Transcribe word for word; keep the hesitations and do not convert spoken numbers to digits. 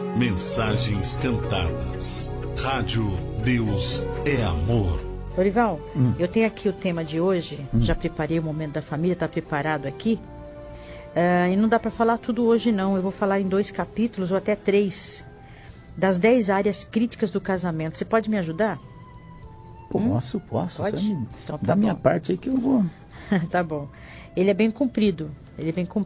Mensagens cantadas. Rádio Deus é Amor. Dorival, Hum. eu tenho aqui o tema de hoje, Hum. já preparei o momento da família, está preparado aqui. Uh, e não dá para falar tudo hoje não, eu vou falar em dois capítulos ou até três, das dez áreas críticas do casamento. Você pode me ajudar? Posso, hum? posso. Pode? Me... Então, tá da bom. minha parte aí que eu vou. Tá bom. Ele é bem comprido, ele é bem comprido.